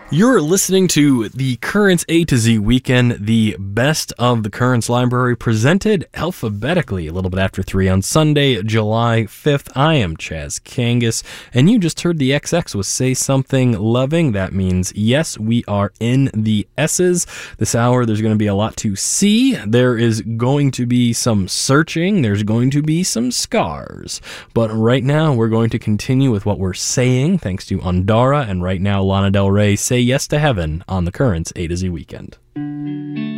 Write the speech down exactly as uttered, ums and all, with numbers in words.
You're listening to the Currents A to Z Weekend, the best of the Currents Library, presented alphabetically a little bit after three on Sunday, July fifth. I am Chaz Kangas, and you just heard the X X with Say Something Loving. That means, yes, we are in the S's. This hour, there's going to be a lot to see. There is going to be some searching. There's going to be some scars. But right now, we're going to continue with what we're saying, thanks to Andara, and right now, Lana Del Rey, Say Yes to Heaven on the Currents A to Z Weekend.